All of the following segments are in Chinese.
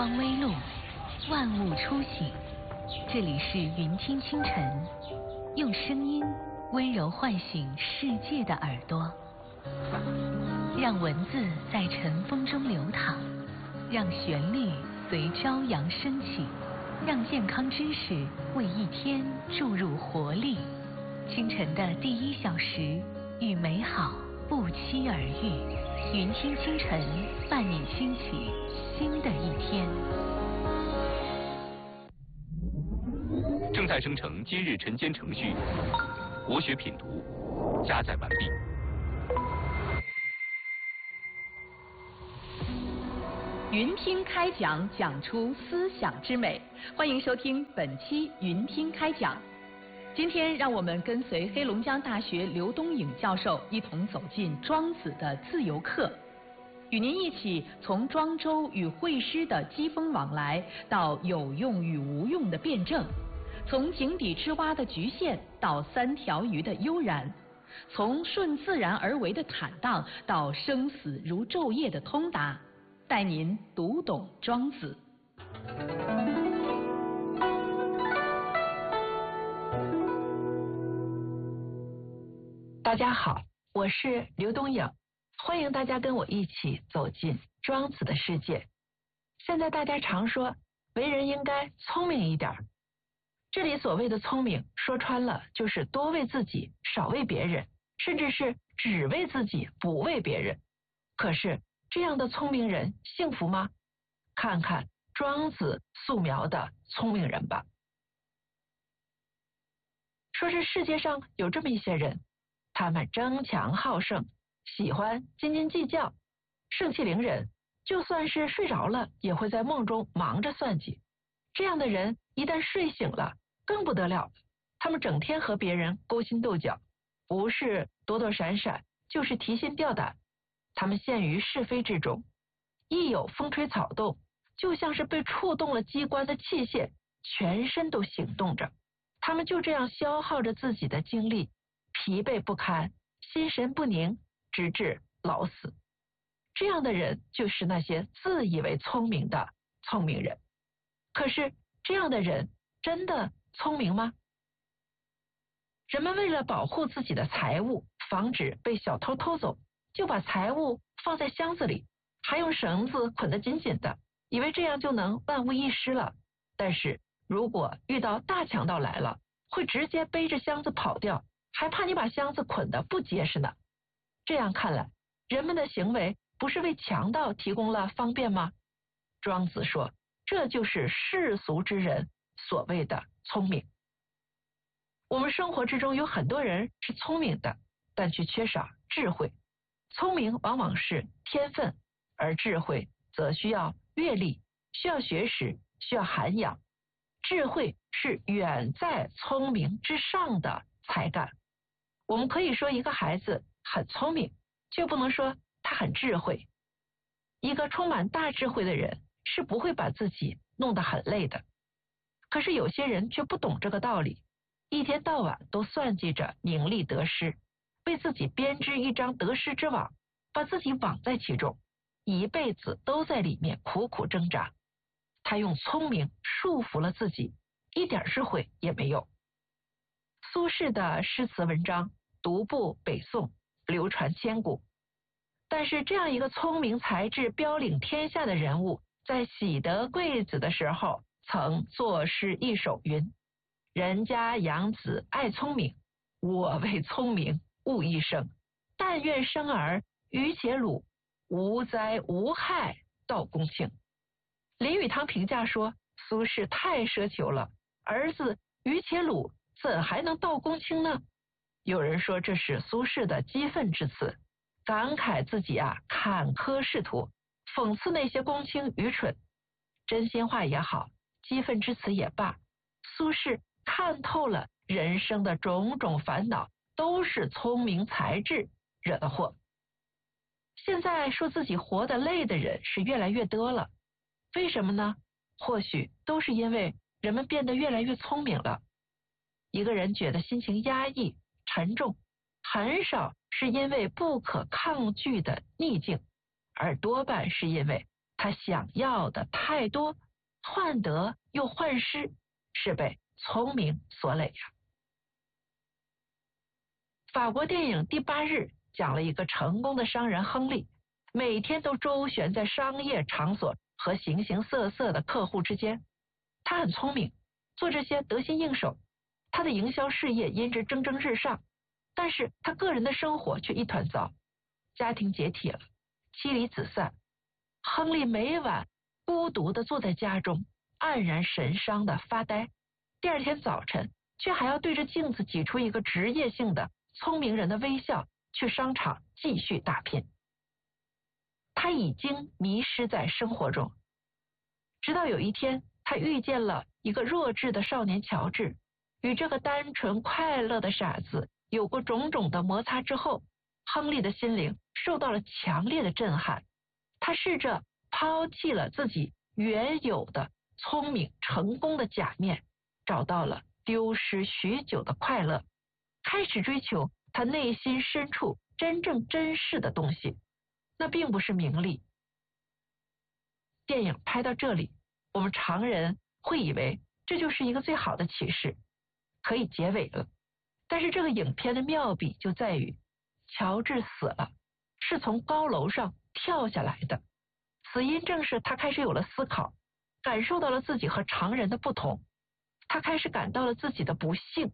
光微露，万物初醒。这里是云听清晨，用声音温柔唤醒世界的耳朵，让文字在晨风中流淌，让旋律随朝阳升起，让健康知识为一天注入活力。清晨的第1小时，与美好不期而遇。云听清晨，伴你轻启新的一天。 正在生成今日晨间程序，国学品读加载完毕。 云听开讲，讲出思想之美。欢迎收听本期云听开讲。今天让我们跟随黑龙江大学刘东颖教授一同走进庄子的自由课，与您一起从庄周与惠施的机锋往来到有用与无用的辩证，从井底之蛙的局限到3条鱼的悠然，从顺自然而为的坦荡到生死如昼夜的通达，带您读懂庄子。 大家好，我是刘东颖，欢迎大家跟我一起走进庄子的世界。现在大家常说为人应该聪明一点，这里所谓的聪明说穿了就是多为自己少为别人，甚至是只为自己不为别人。可是这样的聪明人幸福吗？看看庄子素描的聪明人吧。说是世界上有这么一些人，他们争强好胜，喜欢斤斤计较，盛气凌人，就算是睡着了也会在梦中忙着算计。这样的人一旦睡醒了更不得了，他们整天和别人勾心斗角，不是躲躲闪闪就是提心吊胆，他们陷于是非之中，一有风吹草动就像是被触动了机关的器械，全身都行动着。他们就这样消耗着自己的精力，疲惫不堪，心神不宁，直至老死。这样的人就是那些自以为聪明的聪明人。可是这样的人真的聪明吗？人们为了保护自己的财物，防止被小偷偷走，就把财物放在箱子里，还用绳子捆得紧紧的，以为这样就能万无一失了。但是如果遇到大强盗来了，会直接背着箱子跑掉，还怕你把箱子捆得不结实呢。这样看来，人们的行为不是为强盗提供了方便吗？庄子说，这就是世俗之人所谓的聪明。我们生活之中有很多人是聪明的，但却缺少智慧。聪明往往是天分，而智慧则需要阅历，需要学识，需要涵养。智慧是远在聪明之上的才干。我们可以说一个孩子很聪明，却不能说他很智慧。一个充满大智慧的人是不会把自己弄得很累的。可是有些人却不懂这个道理，一天到晚都算计着名利得失，为自己编织一张得失之网，把自己网在其中，一辈子都在里面苦苦挣扎。他用聪明束缚了自己，一点智慧也没有。苏轼的诗词文章独步北宋，流传千古。但是这样一个聪明才智标领天下的人物，在喜得贵子的时候曾作诗一首云：人家养子爱聪明，我为聪明误一生。但愿生儿愚且鲁，无灾无害道公卿。林语堂评价说，苏轼太奢求了，儿子愚且鲁怎还能道公卿呢？有人说这是苏轼的激愤之词，感慨自己坎坷仕途，讽刺那些公卿愚蠢。真心话也好，激愤之词也罢，苏轼看透了人生的种种烦恼都是聪明才智惹的祸。现在说自己活得累的人是越来越多了，为什么呢？或许都是因为人们变得越来越聪明了。一个人觉得心情压抑沉重，很少是因为不可抗拒的逆境，而多半是因为他想要的太多，患得又患失，是被聪明所累呀。法国电影《第8日》讲了一个成功的商人亨利，每天都周旋在商业场所和形形色色的客户之间。他很聪明，做这些得心应手，他的营销事业因之蒸蒸日上，但是他个人的生活却一团糟，家庭解体了，妻离子散。亨利每晚孤独地坐在家中，黯然神伤地发呆，第二天早晨却还要对着镜子挤出一个职业性的聪明人的微笑，去商场继续打拼。他已经迷失在生活中，直到有一天他遇见了一个弱智的少年乔治，与这个单纯快乐的傻子有过种种的摩擦之后，亨利的心灵受到了强烈的震撼。他试着抛弃了自己原有的聪明成功的假面，找到了丢失许久的快乐，开始追求他内心深处真正珍视的东西，那并不是名利。电影拍到这里，我们常人会以为这就是一个最好的启示，可以结尾了。但是这个影片的妙笔就在于，乔治死了，是从高楼上跳下来的，死因正是他开始有了思考，感受到了自己和常人的不同，他开始感到了自己的不幸。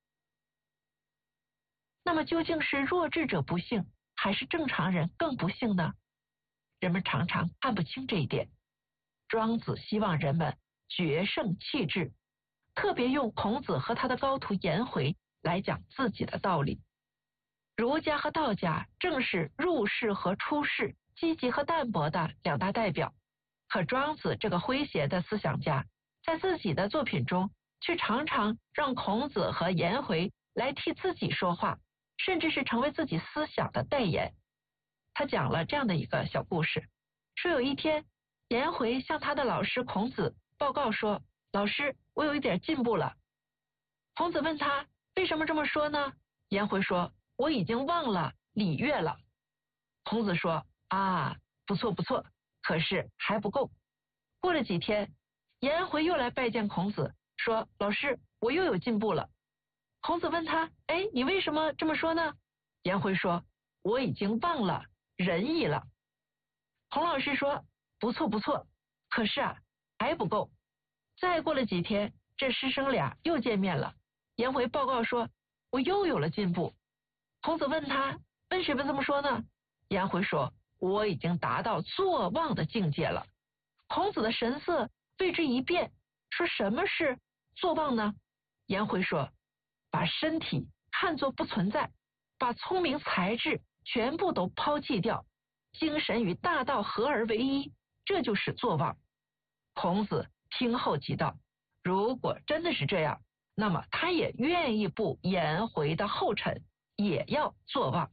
那么究竟是弱智者不幸，还是正常人更不幸呢？人们常常看不清这一点。庄子希望人们决胜弃智，特别用孔子和他的高徒颜回来讲自己的道理。儒家和道家正是入世和出世、积极和淡泊的两大代表，可庄子这个诙谐的思想家，在自己的作品中却常常让孔子和颜回来替自己说话，甚至是成为自己思想的代言。他讲了这样的一个小故事，说有一天，颜回向他的老师孔子报告说，老师，我有一点进步了。孔子问他为什么这么说呢？颜回说，我已经忘了礼乐了。孔子说，啊，不错不错，可是还不够。过了几天，颜回又来拜见孔子，说，老师，我又有进步了。孔子问他，哎，你为什么这么说呢？颜回说，我已经忘了仁义了。孔老师说，不错不错，可是还不够。再过了几天，这师生俩又见面了，颜回报告说，我又有了进步。孔子问他，为什么这么说呢？颜回说，我已经达到坐忘的境界了。孔子的神色为之一变，说，什么是坐忘呢？颜回说，把身体看作不存在，把聪明才智全部都抛弃掉，精神与大道合而为一，这就是坐忘。孔子听后即道，如果真的是这样，那么他也愿意步颜回的后尘，也要坐忘。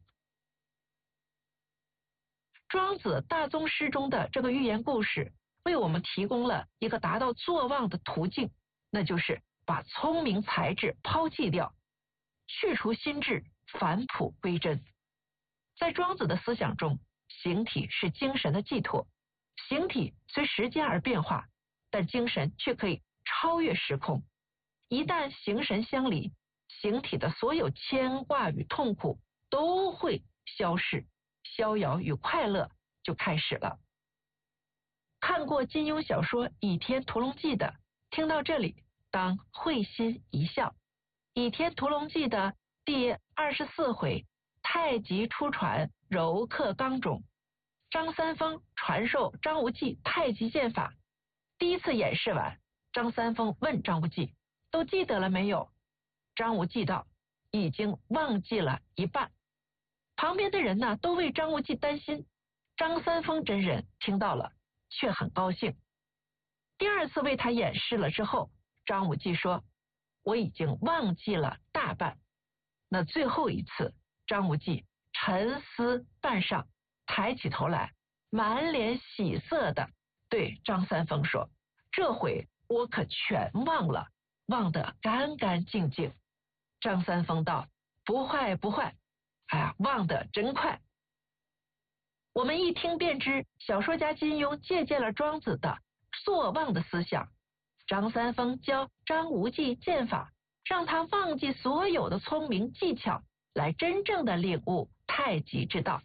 庄子大宗师中的这个寓言故事为我们提供了一个达到坐忘的途径，那就是把聪明才智抛弃掉，去除心智，返璞归真。在庄子的思想中，形体是精神的寄托，形体随时间而变化，但精神却可以超越时空。一旦形神相离，形体的所有牵挂与痛苦都会消逝，逍遥与快乐就开始了。看过金庸小说《倚天屠龙记》的，听到这里当会心一笑。《倚天屠龙记》的第24回，太极出传柔克刚中，张三丰传授张无忌太极剑法。第一次演示完，张三丰问张无忌，都记得了没有？张无忌道，已经忘记了一半。旁边的人呢，都为张无忌担心。张三丰真人听到了，却很高兴。第二次为他演示了之后，张无忌说，我已经忘记了大半。那最后一次，张无忌沉思半晌，抬起头来，满脸喜色的对张三丰说，这回我可全忘了，忘得干干净净。张三丰道，不坏不坏，哎呀，忘得真快。 我们一听便知，小说家金庸借鉴了庄子的所望的思想。张三丰教张无忌剑法，让他忘记所有的聪明技巧，来真正的领悟太极之道。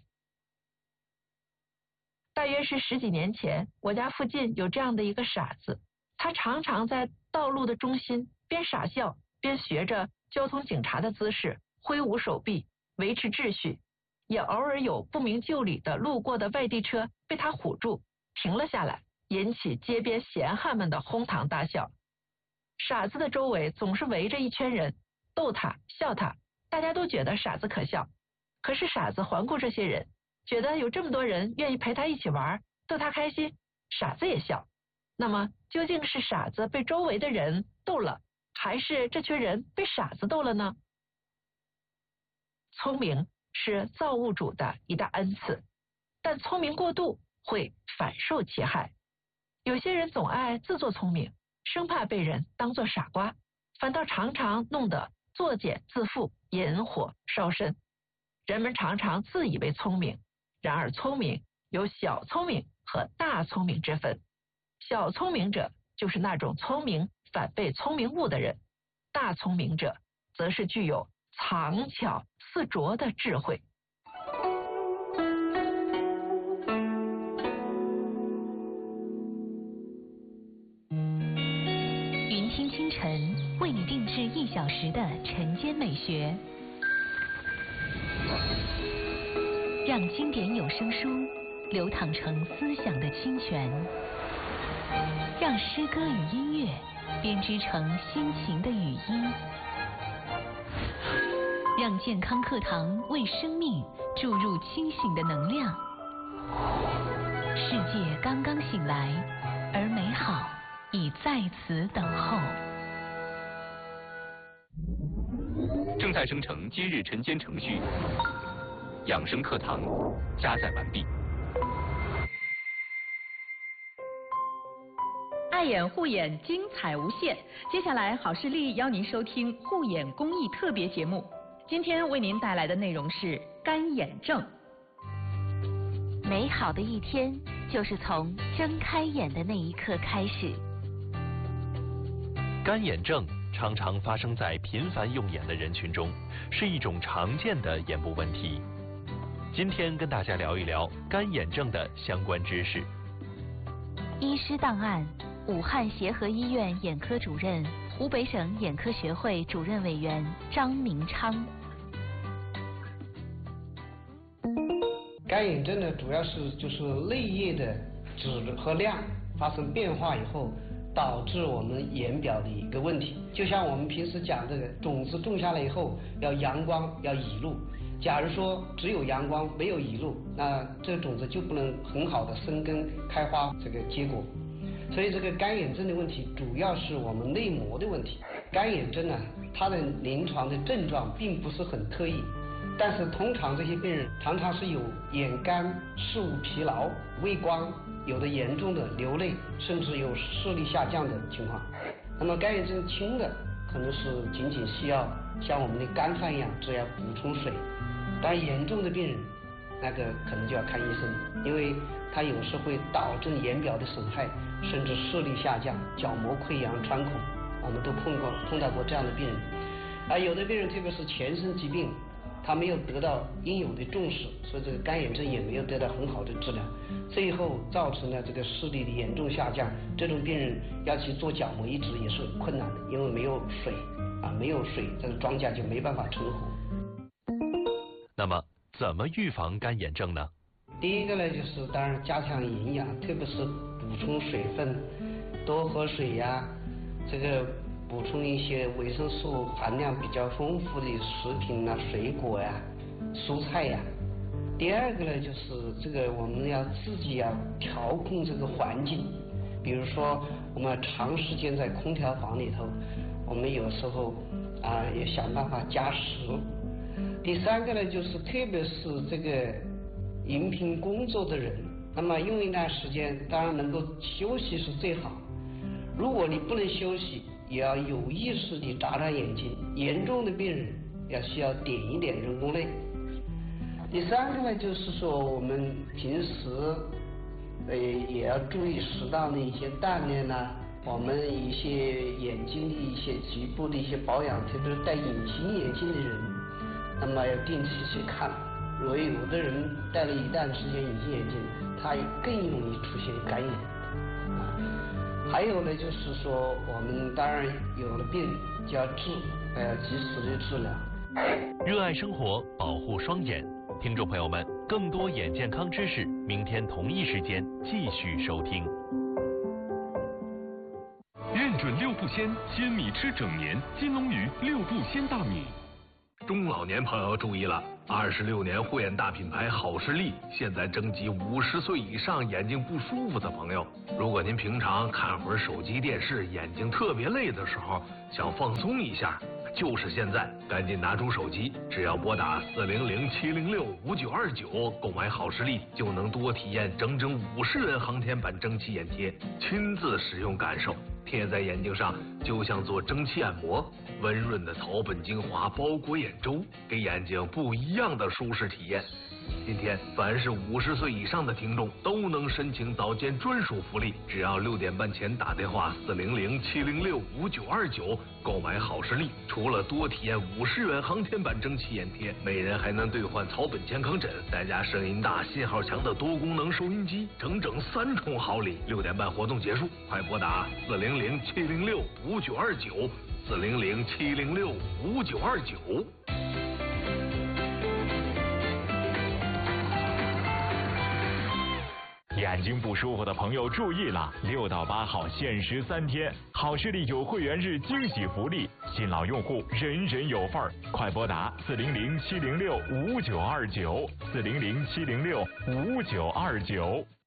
大约是10几年前，我家附近有这样的一个傻子，他常常在道路的中心边傻笑边学着交通警察的姿势挥舞手臂维持秩序，也偶尔有不明就里的路过的外地车被他唬住停了下来，引起街边闲汉们的哄堂大笑。傻子的周围总是围着一圈人，逗他笑他，大家都觉得傻子可笑。可是傻子环顾这些人，觉得有这么多人愿意陪他一起玩，逗他开心，傻子也笑。那么究竟是傻子被周围的人逗了，还是这群人被傻子逗了呢？聪明是造物主的一大恩赐，但聪明过度会反受其害。有些人总爱自作聪明，生怕被人当作傻瓜，反倒常常弄得作茧自缚，引火烧身。人们常常自以为聪明，然而聪明有小聪明和大聪明之分。小聪明者就是那种聪明反被聪明误的人，大聪明者则是具有藏巧似拙的智慧。 云听清晨为你定制1小时的晨间美学，让经典有声书流淌成思想的清泉，让诗歌与音乐编织成心情的语音，让健康课堂为生命注入清醒的能量。世界刚刚醒来，而美好已在此等候。 正在生成今日晨间程序，养生课堂加载完毕。 爱眼护眼，精彩无限。接下来，好视力邀您收听护眼公益特别节目。今天为您带来的内容是干眼症。 美好的一天就是从睁开眼的那一刻开始。 干眼症常常发生在频繁用眼的人群中，是一种常见的眼部问题。今天跟大家聊一聊干眼症的相关知识。 医师档案：武汉协和医院眼科主任、湖北省眼科学会主任委员张明昌。 干眼症呢，主要是就是泪液的质和量发生变化以后，导致我们眼表的一个问题。就像我们平时讲这个种子种下来以后，要阳光，要雨露。假如说只有阳光没有雨露，那这个种子就不能很好的生根开花这个结果。所以这个干眼症的问题主要是我们内膜的问题。干眼症呢，它的临床的症状并不是很特异，但是通常这些病人常常是有眼干、视物疲劳、畏光，有的严重的流泪，甚至有视力下降的情况。那么干眼症轻的可能是仅仅需要像我们的干饭一样，只要补充水。但严重的病人，那个可能就要看医生，因为它有时会导致眼表的损害，甚至视力下降、角膜溃疡、穿孔，我们都碰到过这样的病人。而有的病人，特别是全身疾病，他没有得到应有的重视，所以这个干眼症也没有得到很好的治疗，最后造成了这个视力的严重下降。这种病人要去做角膜移植也是很困难的，因为没有水没有水，这个庄稼就没办法成活。 那么怎么预防干眼症呢？ 第一个呢，就是当然加强营养，特别是补充水分，多喝水呀，这个补充一些维生素含量比较丰富的食品啊、水果呀、蔬菜呀。第二个呢，就是这个我们要自己要调控这个环境，比如说我们长时间在空调房里头，我们有时候也想办法加湿。第三个呢，就是特别是这个荧屏工作的人，那么用一段时间，当然能够休息是最好。如果你不能休息，也要有意识地眨眨眼睛。严重的病人要需要点一点人工泪。 第三个呢，就是说我们平时也要注意适当的一些锻炼呢。我们一些眼睛的一些局部的一些保养，特别是戴隐形眼镜的人，那么要定期去看。如果有的人戴了一段时间隐形眼镜，他更容易出现干眼。还有呢，就是说我们当然有了病就要治，及时的治疗。 热爱生活，保护双眼。听众朋友们，更多眼健康知识，明天同一时间继续收听。 认准6步鲜，鲜米吃整年，金龙鱼6步鲜大米。 中老年朋友注意了，26年护眼大品牌好视力现在征集50岁以上眼睛不舒服的朋友。如果您平常看会儿手机电视，眼睛特别累的时候，想放松一下，就是现在，赶紧拿出手机，只要拨打400-706-5929购买好视力，就能多体验整整50元航天版蒸汽眼贴，亲自使用感受。贴在眼睛上就像做蒸汽按摩，温润的草本精华包裹眼周，给眼睛不一样的舒适体验。今天凡是50岁以上的听众都能申请早间专属福利，只要6点半前打电话400-706-5929购买好视力，除了多体验50元航天版蒸汽眼贴，每人还能兑换草本健康枕，再加声音大、信号强的多功能收音机，整整3重好礼。6点半活动结束，快拨打400-706-5929 400-706-5929。 眼睛不舒服的朋友注意了，6到8号限时3天，好视力有会员日惊喜福利，新老用户人人有份儿，快拨打400-706-5929 400-706-5929。